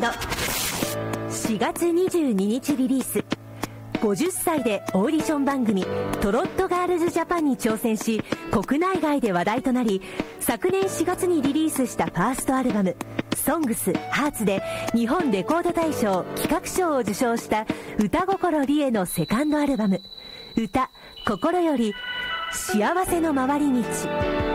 ド。4月22日リリース。50歳でオーディション番組トロットガールズジャパンに挑戦し、国内外で話題となり、昨年4月にリリースしたファーストアルバムソングスハーツで日本レコード大賞企画賞を受賞した歌心理恵のセカンドアルバム歌心より幸せの回り道。